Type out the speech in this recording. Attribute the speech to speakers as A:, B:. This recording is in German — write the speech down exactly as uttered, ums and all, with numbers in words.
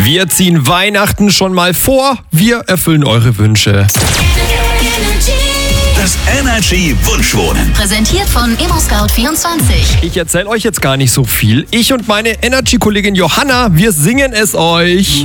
A: Wir ziehen Weihnachten schon mal vor. Wir erfüllen eure Wünsche.
B: Das Energy Wunschwohnen.
C: Präsentiert von ImmoScout vierundzwanzig.
A: Ich erzähle euch jetzt gar nicht so viel. Ich und meine Energy-Kollegin Johanna, wir singen es euch.